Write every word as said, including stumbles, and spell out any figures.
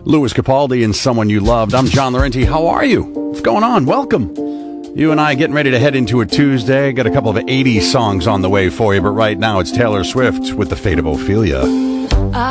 Louis Capaldi and Someone You Loved. I'm John Laurenti. How are you? What's going on? Welcome. You and I getting ready to head into a Tuesday. Got a couple of eighties songs on the way for you, but right now it's Taylor Swift with The Fate of Ophelia.